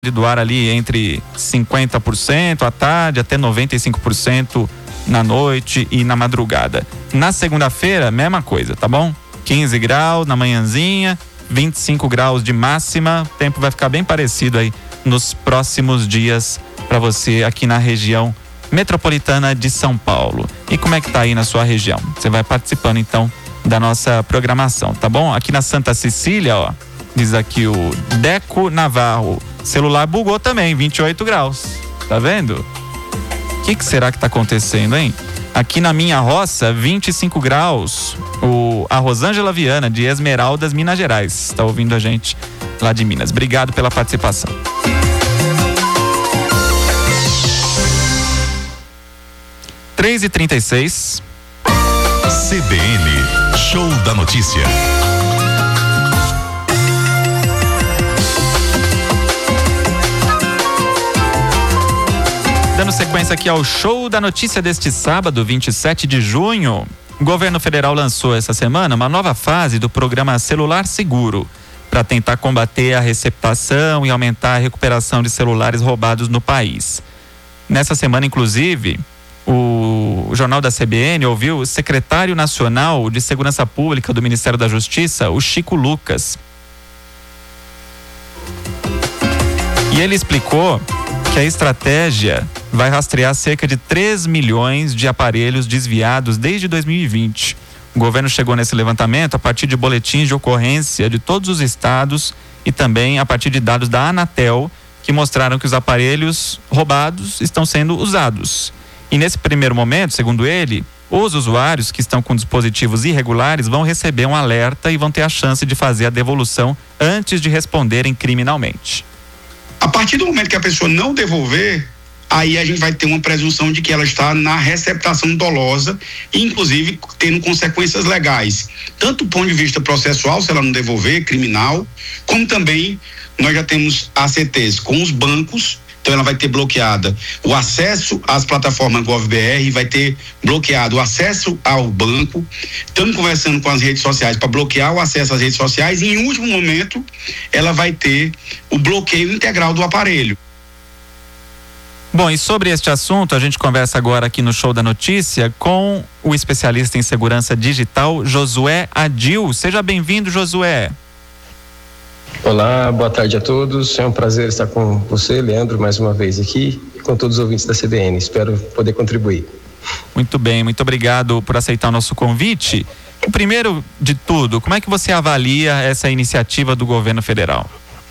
doar ali entre 50% à tarde até 95% na noite e na madrugada. Na segunda-feira, mesma coisa, tá bom? 15 graus na manhãzinha, 25 graus de máxima. O tempo vai ficar bem parecido aí nos próximos dias para você aqui na região metropolitana de São Paulo. E como é que tá aí na sua região? Você vai participando então da nossa programação, tá bom? Aqui na Santa Cecília, ó, diz aqui o Deco Navarro, celular bugou também, 28 graus. Tá vendo? O que será que tá acontecendo, hein? Aqui na minha roça, 25 graus. A Rosângela Viana, de Esmeraldas, Minas Gerais, tá ouvindo a gente lá de Minas. Obrigado pela participação. Três e 36. CBN, Show da Notícia. Dando sequência aqui ao Show da Notícia deste sábado, 27 de junho. O governo federal lançou essa semana uma nova fase do programa Celular Seguro, para tentar combater a receptação e aumentar a recuperação de celulares roubados no país. Nessa semana, inclusive, o Jornal da CBN ouviu o secretário nacional de Segurança Pública do Ministério da Justiça, o Chico Lucas. E ele explicou que a estratégia vai rastrear cerca de 3 milhões de aparelhos desviados desde 2020. O governo chegou nesse levantamento a partir de boletins de ocorrência de todos os estados e também a partir de dados da Anatel, que mostraram que os aparelhos roubados estão sendo usados. E nesse primeiro momento, segundo ele, os usuários que estão com dispositivos irregulares vão receber um alerta e vão ter a chance de fazer a devolução antes de responderem criminalmente. A partir do momento que a pessoa não devolver, aí a gente vai ter uma presunção de que ela está na receptação dolosa, inclusive tendo consequências legais, tanto do ponto de vista processual, se ela não devolver, criminal, como também nós já temos ACTs com os bancos. Então ela vai ter bloqueada o acesso às plataformas GovBR, vai ter bloqueado o acesso ao banco. Estamos conversando com as redes sociais para bloquear o acesso às redes sociais e em último momento ela vai ter o bloqueio integral do aparelho. Bom, e sobre este assunto a gente conversa agora aqui no Show da Notícia com o especialista em segurança digital Josué Adil. Seja bem-vindo, Josué. Olá, boa tarde a todos. É um prazer estar com você, Leandro, mais uma vez aqui, e com todos os ouvintes da CBN. Espero poder contribuir. Muito bem, muito obrigado por aceitar o nosso convite. O primeiro de tudo, como é que você avalia essa iniciativa do governo federal?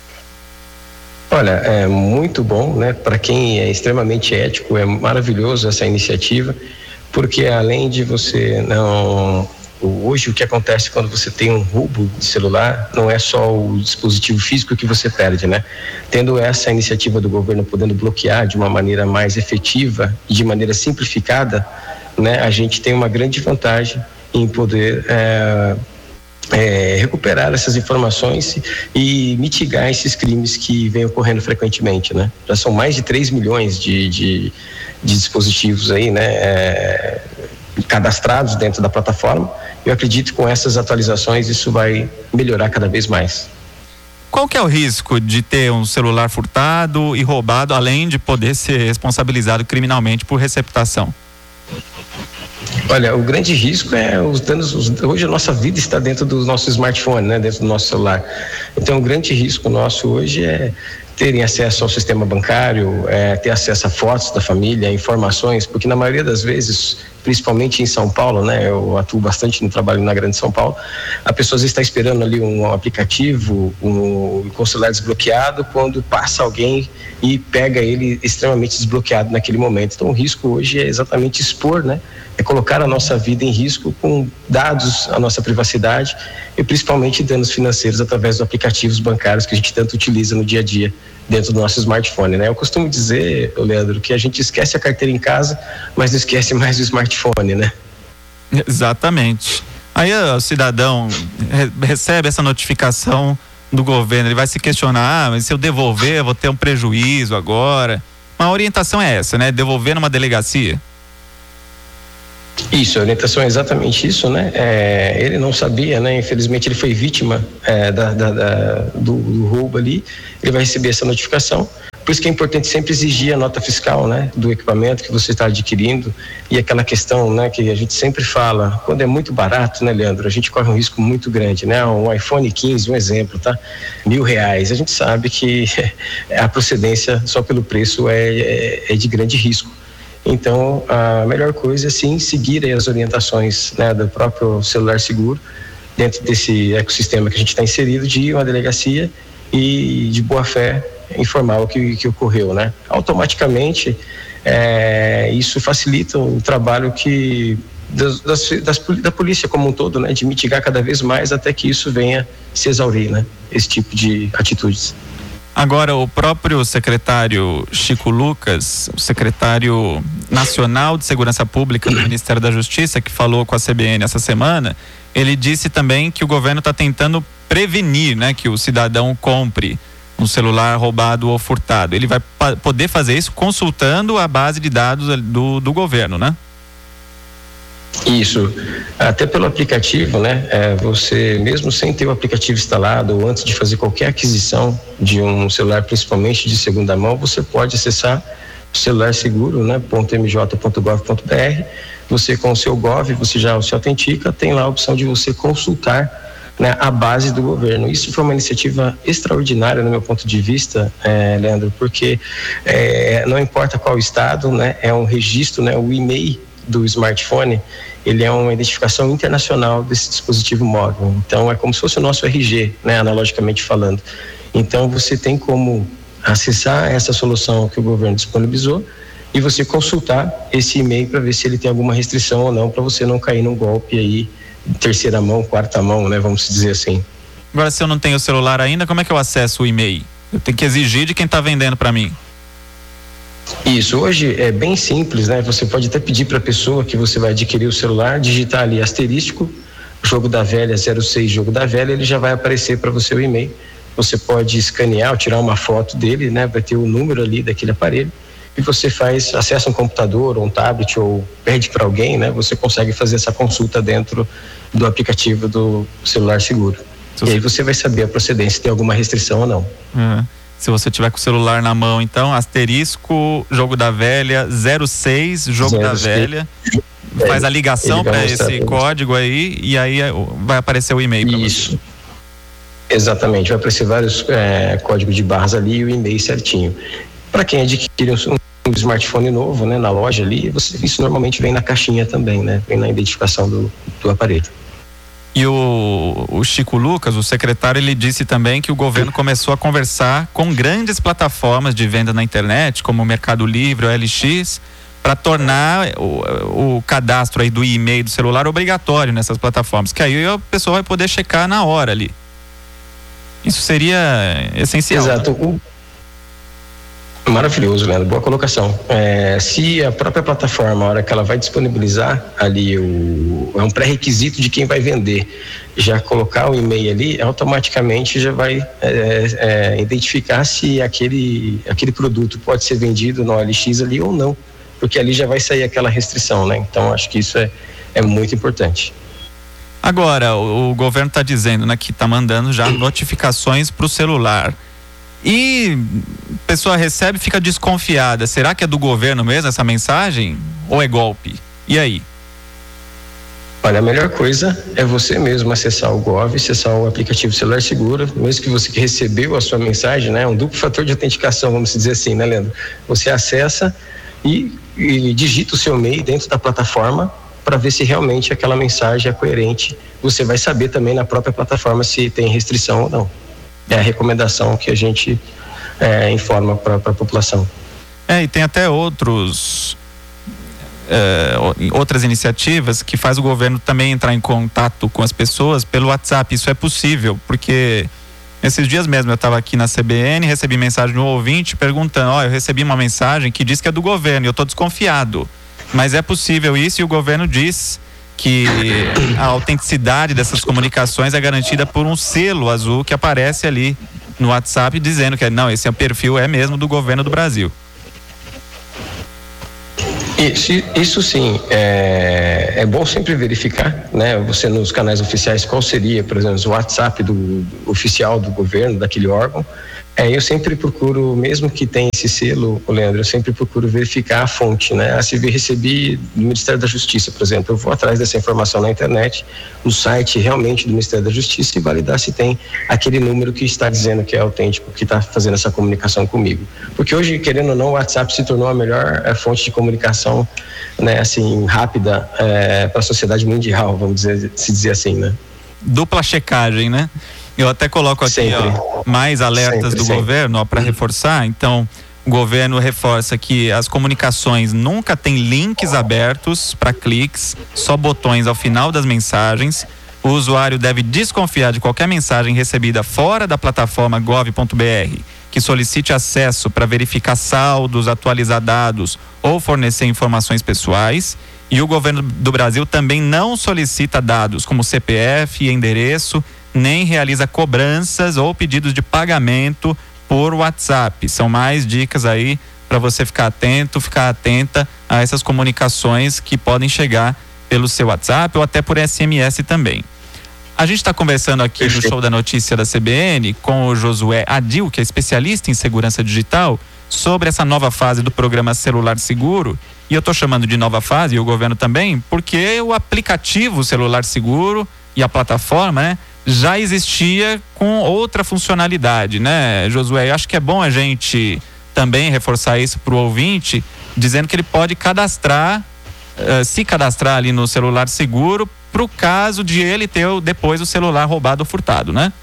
Olha, é muito bom, né? Para quem é extremamente ético, é maravilhoso essa iniciativa, porque além de você não... Hoje o que acontece quando você tem um roubo de celular não é só o dispositivo físico que você perde, né? Tendo essa iniciativa do governo podendo bloquear de uma maneira mais efetiva e de maneira simplificada, né? A gente tem uma grande vantagem em poder recuperar essas informações e mitigar esses crimes que vêm ocorrendo frequentemente, né? Já são mais de 3 milhões de dispositivos aí, né? Cadastrados dentro da plataforma. Eu acredito que com essas atualizações isso vai melhorar cada vez mais. Qual que é o risco de ter um celular furtado e roubado, além de poder ser responsabilizado criminalmente por receptação? Olha, o grande risco é os danos. Hoje a nossa vida está dentro do nosso smartphone, né? Dentro do nosso celular. Então o grande risco nosso hoje é terem acesso ao sistema bancário, ter acesso a fotos da família, informações, porque na maioria das vezes, principalmente em São Paulo, né, eu atuo bastante no trabalho na Grande São Paulo, a pessoa está esperando ali um aplicativo, com o celular desbloqueado, quando passa alguém e pega ele extremamente desbloqueado naquele momento. Então o risco hoje é exatamente expor, né, é colocar a nossa vida em risco com dados, a nossa privacidade e principalmente danos financeiros através dos aplicativos bancários que a gente tanto utiliza no dia a dia dentro do nosso smartphone, né? Eu costumo dizer, Leandro, que a gente esquece a carteira em casa, mas não esquece mais o smartphone, né? Exatamente. Aí o cidadão recebe essa notificação do governo, ele vai se questionar, mas se eu devolver eu vou ter um prejuízo agora. Uma orientação é essa, né? Devolver numa delegacia. Isso, a orientação é exatamente isso, né? Ele não sabia, né? Infelizmente ele foi vítima do roubo ali. Ele vai receber essa notificação. Por isso que é importante sempre exigir a nota fiscal, né? Do equipamento que você está adquirindo. E aquela questão, né? Que a gente sempre fala, quando é muito barato, né, Leandro? A gente corre um risco muito grande, né? Um iPhone 15, um exemplo, tá? R$1.000. A gente sabe que a procedência só pelo preço é de grande risco. Então, a melhor coisa é sim seguir aí as orientações, né, do próprio celular seguro, dentro desse ecossistema que a gente está inserido, de ir a uma delegacia e de boa fé informar o que ocorreu, né? Automaticamente, isso facilita o trabalho da polícia como um todo, né? De mitigar cada vez mais até que isso venha se exaurir, né? Esse tipo de atitudes. Agora, o próprio secretário Chico Lucas, o secretário nacional de Segurança Pública do Ministério da Justiça, que falou com a CBN essa semana, ele disse também que o governo está tentando prevenir, né, que o cidadão compre um celular roubado ou furtado. Ele vai poder fazer isso consultando a base de dados do governo, né? Isso, até pelo aplicativo, né? Você mesmo sem ter o aplicativo instalado ou antes de fazer qualquer aquisição de um celular, principalmente de segunda mão, você pode acessar o celular seguro, né? .mj.gov.br. Você com o seu Gov, você já se autentica, tem lá a opção de você consultar, né, a base do governo. Isso foi uma iniciativa extraordinária no meu ponto de vista, Leandro, porque não importa qual estado, né? É um registro, né? O e-mail do smartphone, ele é uma identificação internacional desse dispositivo móvel. Então, é como se fosse o nosso RG, né, analogicamente falando. Então, você tem como acessar essa solução que o governo disponibilizou e você consultar esse e-mail para ver se ele tem alguma restrição ou não, para você não cair num golpe aí, terceira mão, quarta mão, né, vamos dizer assim. Agora, se eu não tenho o celular ainda, como é que eu acesso o e-mail? Eu tenho que exigir de quem está vendendo para mim. Isso, hoje é bem simples, né? Você pode até pedir para a pessoa que você vai adquirir o celular, digitar ali asterisco, jogo da velha 06, jogo da velha, ele já vai aparecer para você o e-mail. Você pode escanear ou tirar uma foto dele, né? Vai ter o número ali daquele aparelho e você acessa um computador ou um tablet ou pede para alguém, né? Você consegue fazer essa consulta dentro do aplicativo do celular seguro. E aí você vai saber a procedência, se tem alguma restrição ou não. Se você tiver com o celular na mão, então, asterisco, jogo da velha, 06, jogo da velha, faz a ligação para esse código aí e aí vai aparecer o e-mail para você. Isso. Exatamente, vai aparecer vários códigos de barras ali e o e-mail certinho. Para quem adquire um smartphone novo, né, na loja ali, isso normalmente vem na caixinha também, né? Vem na identificação do aparelho. E o Chico Lucas, o secretário, ele disse também que o governo começou a conversar com grandes plataformas de venda na internet, como o Mercado Livre, o LX, para tornar o cadastro aí do e-mail do celular obrigatório nessas plataformas, que aí a pessoa vai poder checar na hora ali. Isso seria essencial. Exato. Né? Maravilhoso, Leandro, boa colocação. Se a própria plataforma, a hora que ela vai disponibilizar ali, é um pré-requisito de quem vai vender, já colocar o e-mail ali, automaticamente já vai identificar se aquele produto pode ser vendido no OLX ali ou não, porque ali já vai sair aquela restrição, né? Então, acho que isso é muito importante. Agora, o governo está dizendo, né, que está mandando já notificações para o celular. E a pessoa recebe e fica desconfiada. Será que é do governo mesmo essa mensagem? Ou é golpe? E aí? Olha, a melhor coisa é você mesmo acessar o Gov, acessar o aplicativo Celular Seguro, mesmo que você que recebeu a sua mensagem, né? Um duplo fator de autenticação, vamos dizer assim, né, Leandro? Você acessa e digita o seu e-mail dentro da plataforma para ver se realmente aquela mensagem é coerente. Você vai saber também na própria plataforma se tem restrição ou não. É a recomendação que a gente informa para a população. E tem até outras iniciativas que faz o governo também entrar em contato com as pessoas pelo WhatsApp. Isso é possível, porque esses dias mesmo eu estava aqui na CBN, recebi mensagem de um ouvinte perguntando, eu recebi uma mensagem que diz que é do governo e eu estou desconfiado. Mas é possível isso e o governo diz que a autenticidade dessas comunicações é garantida por um selo azul que aparece ali no WhatsApp dizendo que não, esse perfil é mesmo do governo do Brasil. Isso sim, é bom sempre verificar, né? Você nos canais oficiais, qual seria, por exemplo, o WhatsApp do oficial do governo, daquele órgão. Eu sempre procuro, mesmo que tenha esse selo, Leandro, eu sempre procuro verificar a fonte, né? Se recebi do Ministério da Justiça, por exemplo, eu vou atrás dessa informação na internet, no site realmente do Ministério da Justiça, e validar se tem aquele número que está dizendo que é autêntico, que está fazendo essa comunicação comigo. Porque hoje, querendo ou não, o WhatsApp se tornou a melhor fonte de comunicação, né? Assim, rápida para a sociedade mundial, vamos dizer assim, né? Dupla checagem, né? Eu até coloco aqui mais alertas do governo para reforçar. Então, o governo reforça que as comunicações nunca têm links abertos para cliques, só botões ao final das mensagens. O usuário deve desconfiar de qualquer mensagem recebida fora da plataforma gov.br que solicite acesso para verificar saldos, atualizar dados ou fornecer informações pessoais. E o governo do Brasil também não solicita dados como CPF e endereço, nem realiza cobranças ou pedidos de pagamento por WhatsApp. São mais dicas aí para você ficar atento, ficar atenta a essas comunicações que podem chegar pelo seu WhatsApp ou até por SMS também. A gente está conversando aqui no Show da Notícia da CBN com o Josué Adil, que é especialista em segurança digital, sobre essa nova fase do programa Celular Seguro. E eu estou chamando de nova fase, e o governo também, porque o aplicativo Celular Seguro e a plataforma, né, já existia com outra funcionalidade, né, Josué? Eu acho que é bom a gente também reforçar isso para o ouvinte, dizendo que ele pode se cadastrar ali no Celular Seguro para o caso de ele ter depois o celular roubado ou furtado, né?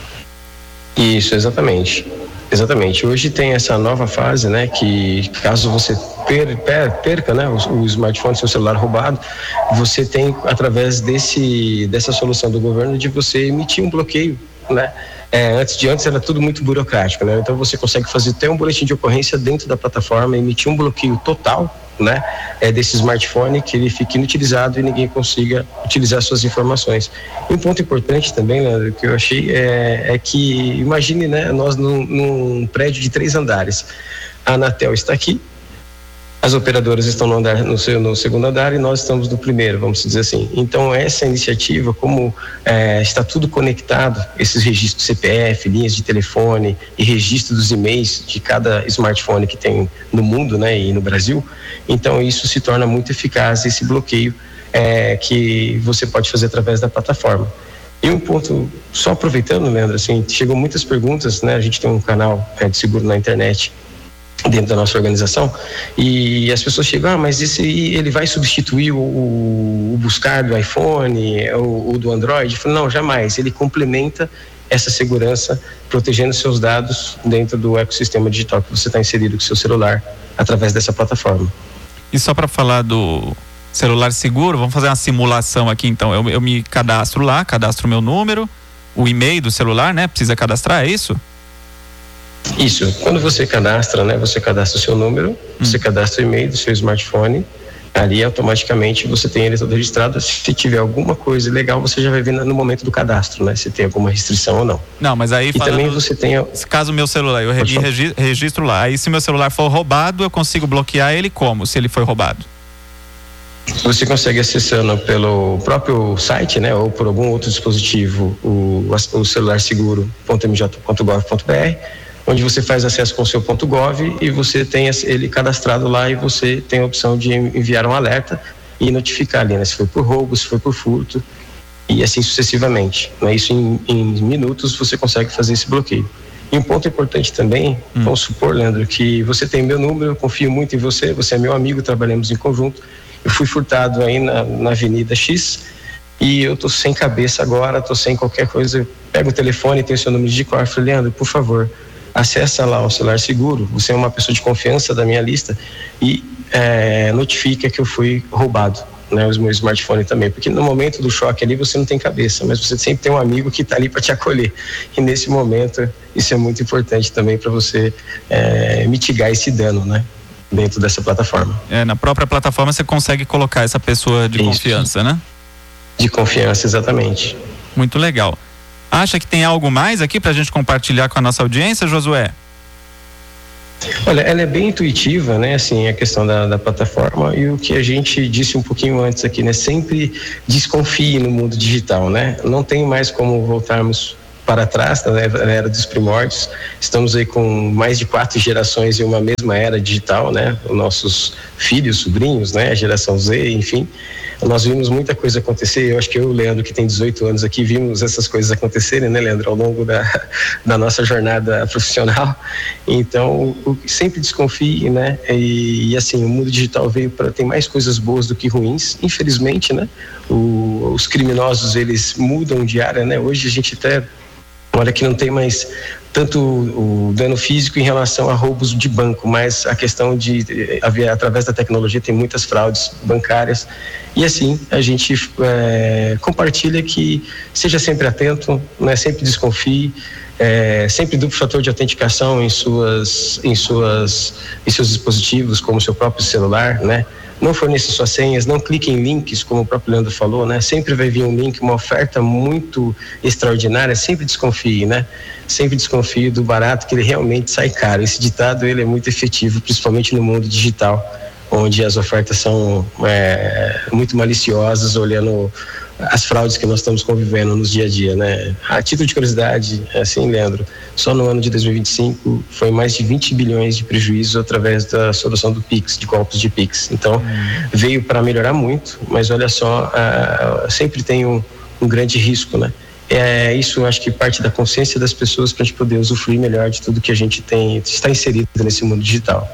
Isso, exatamente. Hoje tem essa nova fase, né, que caso você perca, né, o smartphone, seu celular roubado, você tem, através dessa solução do governo, de você emitir um bloqueio, né? Antes era tudo muito burocrático, né? Então você consegue fazer até um boletim de ocorrência dentro da plataforma, emitir um bloqueio total, né? Desse smartphone, que ele fique inutilizado e ninguém consiga utilizar suas informações. E um ponto importante também, Leandro, que eu achei é que, imagine, né, nós num prédio de 3 andares, a Anatel está aqui, as operadoras estão no segundo andar e nós estamos no primeiro, vamos dizer assim. Então, essa iniciativa, como está tudo conectado, esses registros CPF, linhas de telefone e registro dos e-mails de cada smartphone que tem no mundo, né, e no Brasil, então isso se torna muito eficaz, esse bloqueio que você pode fazer através da plataforma. E um ponto, só aproveitando, Leandro, assim, chegou muitas perguntas, né? A gente tem um canal de seguro na internet dentro da nossa organização, e as pessoas chegam, mas ele vai substituir o buscar do iPhone ou do Android? Eu falo, não, jamais. Ele complementa essa segurança, protegendo seus dados dentro do ecossistema digital que você está inserido com o seu celular através dessa plataforma. E só para falar do Celular Seguro, vamos fazer uma simulação aqui então. Eu me cadastro lá, cadastro meu número, o e-mail do celular, né? Precisa cadastrar, é isso? Isso, quando você cadastra, né, você cadastra o seu número, você cadastra o e-mail do seu smartphone, ali automaticamente você tem ele todo registrado. Se tiver alguma coisa ilegal, você já vai ver no momento do cadastro, né, se tem alguma restrição ou não. Não, mas aí e também você tem... Caso meu celular, eu registro lá, aí se meu celular for roubado, eu consigo bloquear ele como, se ele foi roubado? Você consegue acessando pelo próprio site, né, ou por algum outro dispositivo, o celularSeguro.mj.gov.br, onde você faz acesso com o seu .gov e você tem ele cadastrado lá, e você tem a opção de enviar um alerta e notificar ali, né, se foi por roubo, se foi por furto, e assim sucessivamente. Isso em minutos você consegue fazer esse bloqueio. E um ponto importante também, vamos supor, Leandro, que você tem meu número, eu confio muito em você, você é meu amigo, trabalhamos em conjunto, eu fui furtado aí na Avenida X e eu tô sem cabeça agora, tô sem qualquer coisa, eu pego o telefone, tenho seu número de cor, eu falei, Leandro, por favor, acessa lá o Celular Seguro, você é uma pessoa de confiança da minha lista, e notifica que eu fui roubado, né, o meu smartphone também, porque no momento do choque ali você não tem cabeça, mas você sempre tem um amigo que está ali para te acolher, e nesse momento isso é muito importante também para você mitigar esse dano, né, dentro dessa plataforma. Na própria plataforma você consegue colocar essa pessoa de confiança, né? De confiança, exatamente. Muito legal. Acha que tem algo mais aqui pra gente compartilhar com a nossa audiência, Josué? Olha, ela é bem intuitiva, né? Assim, a questão da plataforma, e o que a gente disse um pouquinho antes aqui, né? Sempre desconfie no mundo digital, né? Não tem mais como voltarmos para trás, na era dos primórdios. Estamos aí com mais de 4 gerações em uma mesma era digital, né? Os nossos filhos, sobrinhos, né? A geração Z, enfim. Nós vimos muita coisa acontecer. Eu acho que eu e o Leandro, que tem 18 anos aqui, vimos essas coisas acontecerem, né, Leandro, ao longo da nossa jornada profissional. Então, sempre desconfie, né? E assim, o mundo digital veio para ter mais coisas boas do que ruins, infelizmente, né? Os criminosos, eles mudam diária, né? Hoje a gente até olha que não tem mais tanto o dano físico em relação a roubos de banco, mas a questão de através da tecnologia tem muitas fraudes bancárias, e assim a gente compartilha que seja sempre atento, né? Sempre desconfie, sempre duplo fator de autenticação em seus dispositivos, como o seu próprio celular, né? Não forneça suas senhas, não clique em links, como o próprio Leandro falou, né? Sempre vai vir um link, uma oferta muito extraordinária, sempre desconfie, né? Sempre desconfie do barato, que ele realmente sai caro. Esse ditado, ele é muito efetivo, principalmente no mundo digital, onde as ofertas são muito maliciosas, olhando as fraudes que nós estamos convivendo nos dia a dia, né? A título de curiosidade, assim, Leandro, só no ano de 2025 foi mais de 20 bilhões de prejuízo através da solução do Pix, de golpes de Pix. Então, veio para melhorar muito, mas olha só, sempre tem um grande risco, né? Isso acho que parte da consciência das pessoas para a gente poder usufruir melhor de tudo que a gente está inserido nesse mundo digital.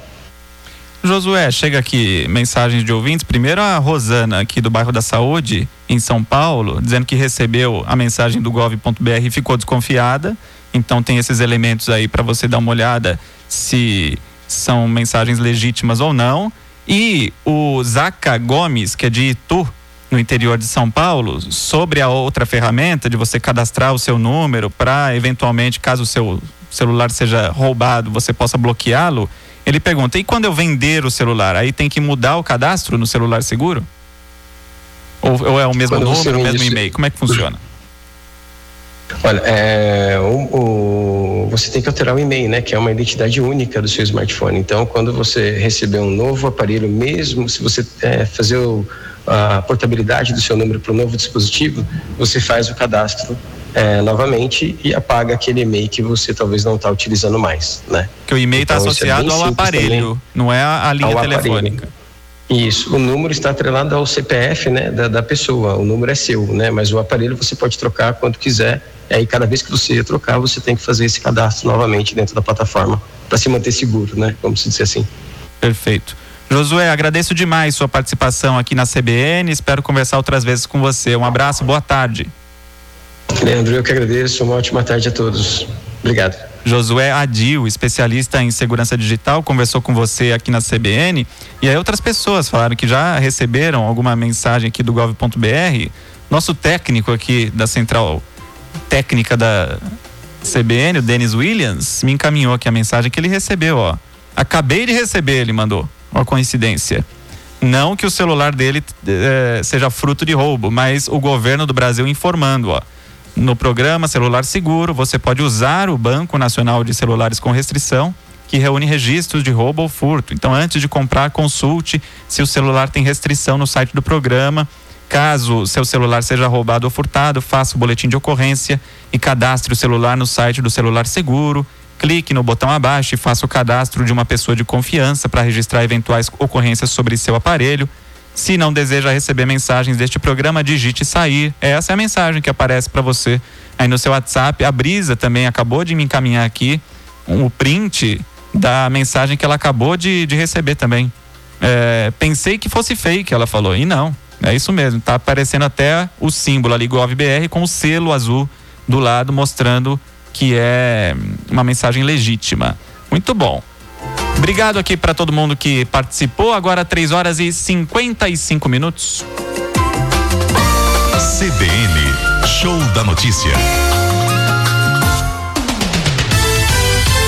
Josué, chega aqui mensagens de ouvintes. Primeiro a Rosana, aqui do bairro da Saúde, em São Paulo, dizendo que recebeu a mensagem do gov.br e ficou desconfiada. Então tem esses elementos aí para você dar uma olhada se são mensagens legítimas ou não. E o Zaca Gomes, que é de Itu, no interior de São Paulo, sobre a outra ferramenta de você cadastrar o seu número para, eventualmente, caso o seu celular seja roubado, você possa bloqueá-lo. Ele pergunta, e quando eu vender o celular, aí tem que mudar o cadastro no celular seguro? Ou é o mesmo número, o mesmo e-mail? Como é que funciona? Olha, você tem que alterar o e-mail, né? Que é uma identidade única do seu smartphone. Então, quando você receber um novo aparelho, mesmo se você fazer a portabilidade do seu número para o novo dispositivo, você faz o cadastro novamente e apaga aquele e-mail que você talvez não está utilizando mais, né? Que o e-mail está associado ao aparelho, também, não é a linha telefônica. Isso, o número está atrelado ao CPF, né, da pessoa, o número é seu, né? Mas o aparelho você pode trocar quando quiser, e aí cada vez que você trocar, você tem que fazer esse cadastro novamente dentro da plataforma, para se manter seguro, né? Vamos dizer assim. Perfeito. Josué, agradeço demais sua participação aqui na CBN, espero conversar outras vezes com você. Um abraço, boa tarde. Leandro, eu que agradeço, uma ótima tarde a todos. Obrigado. Josué Adil, especialista em segurança digital, conversou com você aqui na CBN, e aí outras pessoas falaram que já receberam alguma mensagem aqui do gov.br. Nosso técnico aqui da central técnica da CBN, o Denis Williams, me encaminhou aqui a mensagem que ele recebeu, ó. Acabei de receber, ele mandou. Uma coincidência. Não que o celular dele seja fruto de roubo, mas o governo do Brasil informando, ó. No programa Celular Seguro, você pode usar o Banco Nacional de Celulares com Restrição, que reúne registros de roubo ou furto. Então, antes de comprar, consulte se o celular tem restrição no site do programa. Caso seu celular seja roubado ou furtado, faça o boletim de ocorrência e cadastre o celular no site do Celular Seguro. Clique no botão abaixo e faça o cadastro de uma pessoa de confiança para registrar eventuais ocorrências sobre seu aparelho. Se não deseja receber mensagens deste programa, digite sair. Essa é a mensagem que aparece para você aí no seu WhatsApp. A Brisa também acabou de me encaminhar aqui o print da mensagem que ela acabou de receber também. Pensei que fosse fake, ela falou, e não, é isso mesmo, tá aparecendo até o símbolo ali, GovBR, com o selo azul do lado, mostrando que é uma mensagem legítima. Muito bom. Obrigado aqui para todo mundo que participou. Agora 3h55. CBN, Show da Notícia.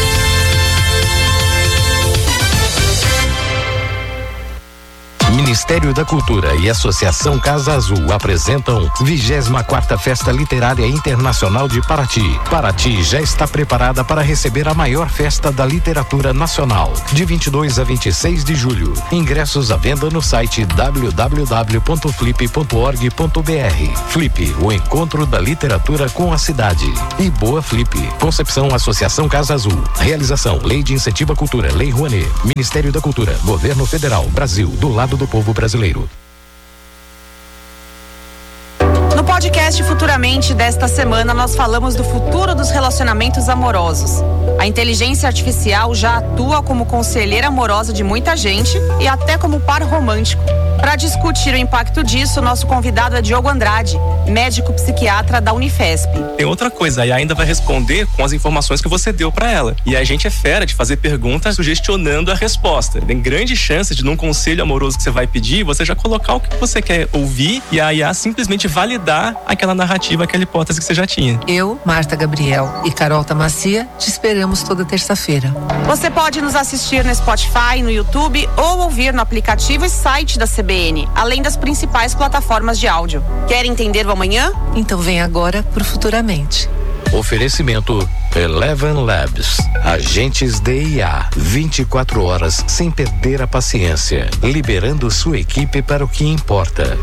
Ministério Ministério da Cultura e Associação Casa Azul apresentam 24ª Festa Literária Internacional de Paraty. Paraty já está preparada para receber a maior festa da literatura nacional, de 22 a 26 de julho. Ingressos à venda no site www.flip.org.br. Flip, o encontro da literatura com a cidade. E Boa Flip. Concepção Associação Casa Azul. Realização Lei de Incentivo à Cultura, Lei Rouanet. Ministério da Cultura, Governo Federal, Brasil, do lado do povo brasileiro. No podcast Futuramente desta semana, nós falamos do futuro dos relacionamentos amorosos. A inteligência artificial já atua como conselheira amorosa de muita gente e até como par romântico. Para discutir o impacto disso, nosso convidado é Diogo Andrade, médico psiquiatra da Unifesp. Tem outra coisa, a IA ainda vai responder com as informações que você deu para ela. E a gente é fera de fazer perguntas sugestionando a resposta. Tem grande chance de, num conselho amoroso que você vai pedir, você já colocar o que você quer ouvir e a IA simplesmente validar aquela narrativa, aquela hipótese que você já tinha. Eu, Marta Gabriel e Carol Tamacia te esperamos toda terça-feira. Você pode nos assistir no Spotify, no YouTube ou ouvir no aplicativo e site da CBN, além das principais plataformas de áudio. Quer entender o amanhã? Então vem agora pro Futuramente. Oferecimento Eleven Labs. Agentes de IA. 24 horas sem perder a paciência. Liberando sua equipe para o que importa.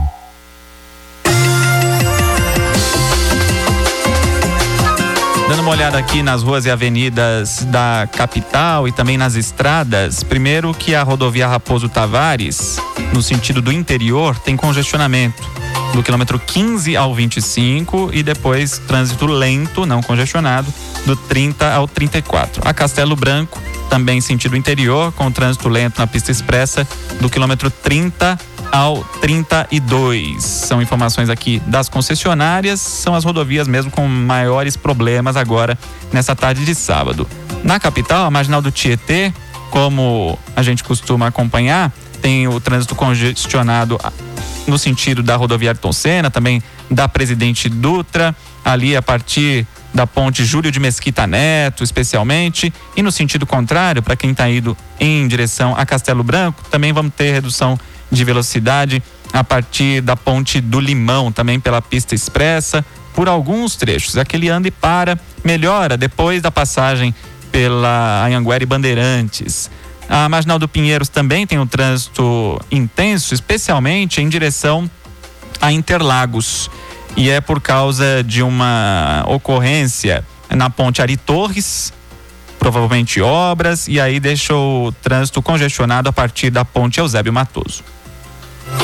Dando uma olhada aqui nas ruas e avenidas da capital e também nas estradas, primeiro que a rodovia Raposo Tavares, no sentido do interior, tem congestionamento do quilômetro 15 ao 25 e depois trânsito lento, não congestionado, do 30 ao 34. A Castelo Branco, também sentido interior, com trânsito lento na pista expressa do quilômetro 30 ao 32. São informações aqui das concessionárias, são as rodovias mesmo com maiores problemas agora nessa tarde de sábado. Na capital, a marginal do Tietê, como a gente costuma acompanhar, tem o trânsito congestionado no sentido da rodovia Ayrton Senna, também da Presidente Dutra, ali a partir da ponte Júlio de Mesquita Neto, especialmente, e no sentido contrário, para quem está indo em direção a Castelo Branco, também vamos ter redução de velocidade a partir da ponte do Limão, também pela pista expressa, por alguns trechos. Aquele anda e para, melhora depois da passagem pela Anhanguera e Bandeirantes. A marginal do Pinheiros também tem um trânsito intenso, especialmente em direção a Interlagos. E é por causa de uma ocorrência na ponte Ari Torres, provavelmente obras, e aí deixa o trânsito congestionado a partir da ponte Eusébio Matoso.